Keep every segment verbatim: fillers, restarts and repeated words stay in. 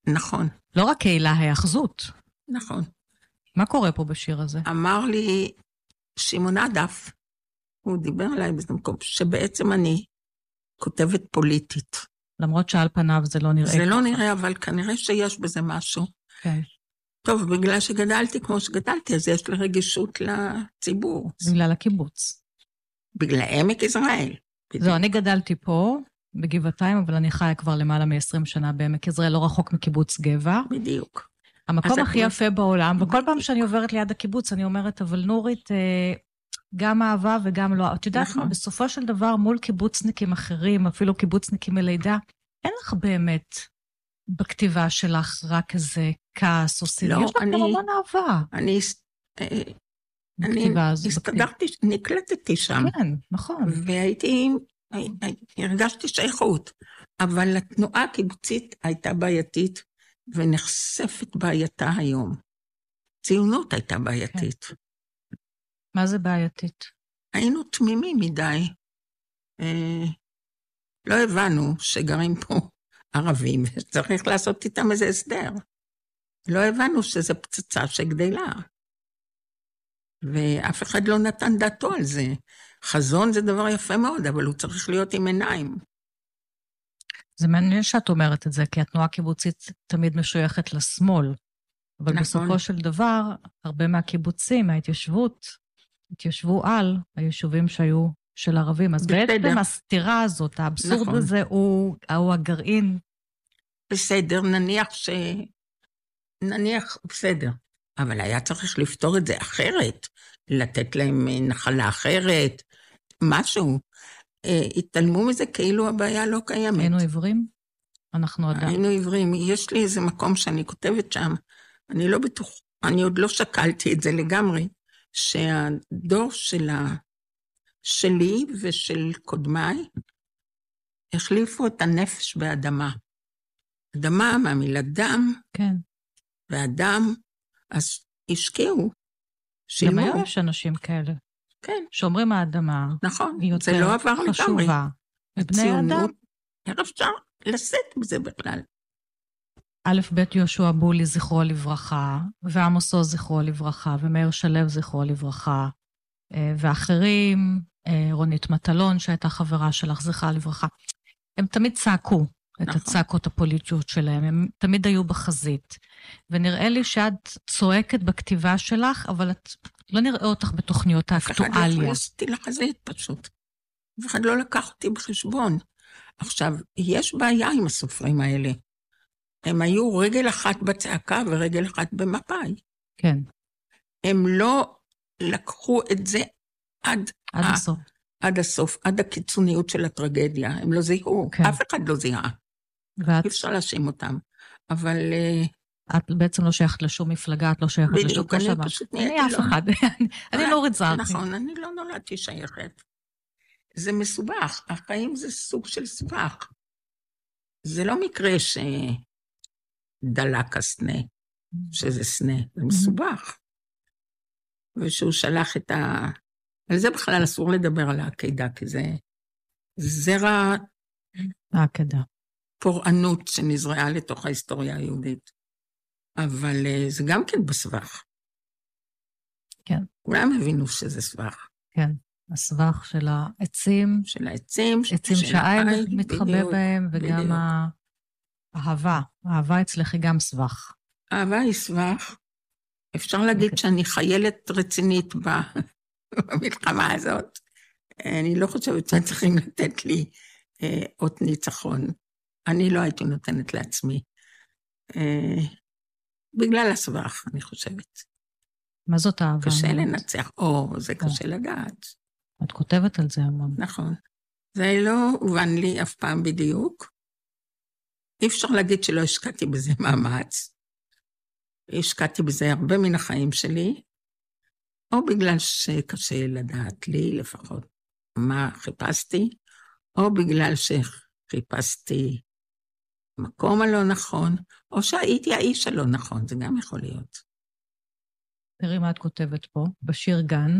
נכון. לא רק קהילה, היאחזות. נכון. מה קורה פה בשיר הזה? אמר לי שמעון עדף, הוא דיבר עליי בזה מקום, שבעצם אני כותבת פוליטית. למרות שעל פניו זה לא נראה זה ככה. לא נראה, אבל כנראה שיש בזה משהו. כן. טוב, בגלל שגדלתי כמו שגדלתי, אז יש לי רגישות לציבור. בגלל הקיבוץ. בגלל עמק יזרעאל. זהו, אני גדלתי פה, בגבעתיים, אבל אני חיה כבר למעלה מ-עשרים שנה בעמק יזרעאל, לא רחוק מקיבוץ גבע. בדיוק. המקום הכי יפה בעולם, וכל פעם שאני עוברת ליד הקיבוץ, אני אומרת, אבל נורית, גם אהבה וגם לא. את יודעת מה, בסופו של דבר, מול קיבוצניקים אחרים, אפילו קיבוצניקים מלידה, אין לך באמת בכתיבה שלך רק איזה כעס או סינון. יש לך גם המון אהבה. אני... אני הסתדרתי, נקלטתי שם. כן, נכון. והייתי, הרגשתי שייכות. אבל התנועה הקיבוצית הייתה בעייתית, ונחשפת בעייתה היום. ציונות הייתה בעייתית. מה זה בעייתית? היינו תמימים מדי. לא הבנו שגרים פה ערבים, וצריך לעשות איתם איזה הסדר. לא הבנו שזה פצצה שגדלה. ואף אחד לא נתן דעתו על זה. חזון זה דבר יפה מאוד, אבל הוא צריך להיות עם עיניים. זה מעניין שאת אומרת את זה, כי התנועה הקיבוצית תמיד משויכת לשמאל. אבל נכון. בסופו של דבר, הרבה מהקיבוצים, מההתיישבות, התיישבו על היישובים שהיו של ערבים. אז בסדר. בעצם הסתירה הזאת, האבסורד נכון. הזה, הוא, הוא הגרעין. בסדר, נניח ש... נניח, בסדר. אבל היה צריך לפתור את זה אחרת, לתת להם נחלה אחרת, משהו. התעלמו מזה כאילו הבעיה לא קיימת. היינו עיוורים? אנחנו עדיין. היינו עיוורים. יש לי איזה מקום שאני כותבת שם, אני לא בטוח, אני עוד לא שקלתי את זה לגמרי, שהדור שלה, שלי ושל קודמיי, החליפו את הנפש באדמה. אדמה מהמילה דם, כן. ואדם, אז השקיעו. גם היום יש אנשים כאלה. כן. שאומרים האדמה. נכון, זה לא עבר לגמרי. חשובה. בני האדם. איך אפשר לשאת בזה בכלל? א' ב' יהושע בולי זכרו לברכה, ועמוס עוז זכרו לברכה, ומאיר שלו זכרו לברכה, ואחרים, רונית מטלון שהייתה חברה שלך זכרה לברכה. הם תמיד צעקו את הצעקות הפוליטיות שלהם, הם תמיד היו בחזית. ונראה לי שאת צועקת בכתיבה שלך, אבל את לא נראה אותך בתוכניות האקטואליה. אף אחד לא הכניסתי לחזית פשוט. אף אחד לא לקח אותי בחשבון. עכשיו, יש בעיה עם הסופרים האלה. הם היו רגל אחת בצעקה ורגל אחת במפאי. כן. הם לא לקחו את זה עד, עד ה... הסוף. עד הסוף, עד הקיצוניות של הטרגדיה. הם לא זיהו, כן. אף אחד לא זיהה. ואת... אי אפשר להאשים אותם. אבל... את בעצם לא שייכת לשום מפלגה, את לא שייכת לשום בדיוק, אני פשוט נהייתי. אני אף אחד. אני לא רצרתי. נכון, אני לא נולדתי שייכת. זה מסובך, החיים זה סוג של סבך. זה לא מקרה שדלק הסנה, שזה סנה, זה מסובך. ושהוא שלח את ה... על זה בכלל אסור לדבר על העקדה, כי זה זרע... העקדה. פורענות שנזרעה לתוך ההיסטוריה היהודית. אבל זה גם כן בסבך. כן. כולם הבינו שזה סבך. כן. הסבך של העצים, של העצים, עצים שהעין מתחבא בהם, וגם האהבה. האהבה אצלך היא גם סבך. האהבה היא סבך. אפשר להגיד שאני חיילת רצינית במלחמה הזאת. אני לא חושבת שהם צריכים לתת לי אות ניצחון. אני לא הייתי נותנת לעצמי. בגלל הסבך, אני חושבת. מה זאת אהבה? קשה לנצח, או, זה קשה לדעת. את כותבת על זה המון. נכון. זה לא הובן לי אף פעם בדיוק. אי אפשר להגיד שלא השקעתי בזה מאמץ. השקעתי בזה הרבה מן החיים שלי, או בגלל שקשה לדעת לי לפחות מה חיפשתי, או בגלל שחיפשתי מקום הלא נכון, או שהייתי האיש הלא נכון, זה גם יכול להיות. תראי מה את כותבת פה, בשיר גן.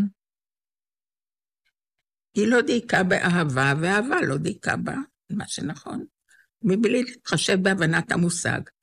היא לא דייקה באהבה, ואהבה לא דייקה בה, מה שנכון. מבלי להתחשב בהבנת המושג.